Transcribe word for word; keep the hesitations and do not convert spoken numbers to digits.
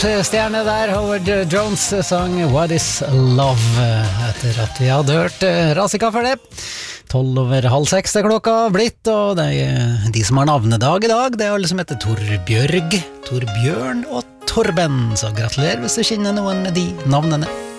Stjerne der, Howard Jones sang What is Love, etter at vi hadde hørt Razika for det. Tolv over halv seks er klokka blitt, og det er de som har navnedag i dag, det er alle som heter Torbjørg, Torbjørn og Torben, så gratulerer hvis du kjenner noen med de navnene.